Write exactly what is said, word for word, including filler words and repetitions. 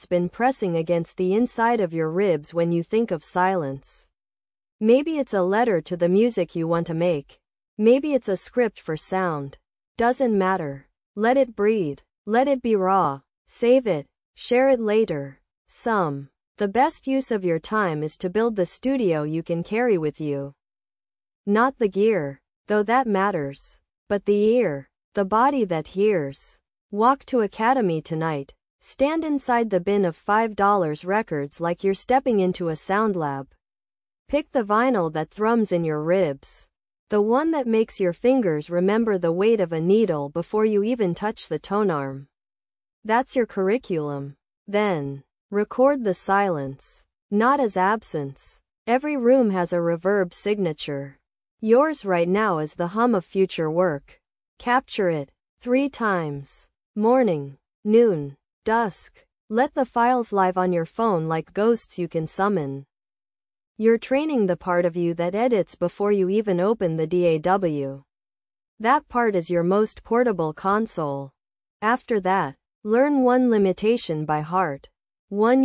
that's been pressing against the inside of your ribs when you think of silence. Maybe it's a letter to the music you want to make. Maybe it's a script for sound. Doesn't matter. Let it breathe. Let it be raw. Save it. Share it later. Some. The best use of your time is to build the studio you can carry with you. Not the gear, though that matters, but the ear, the body that hears. Walk to Academy tonight. Stand inside the bin of five dollar records like you're stepping into a sound lab. Pick the vinyl that thrums in your ribs. The one that makes your fingers remember the weight of a needle before you even touch the tone arm. That's your curriculum. Then, record the silence. Not as absence. Every room has a reverb signature. Yours right now is the hum of future work. Capture it. Three times. Morning, noon, dusk. Let the files live on your phone like ghosts you can summon. You're training the part of you that edits before you even open the D A W. That part is your most portable console. After that, learn one limitation by heart. One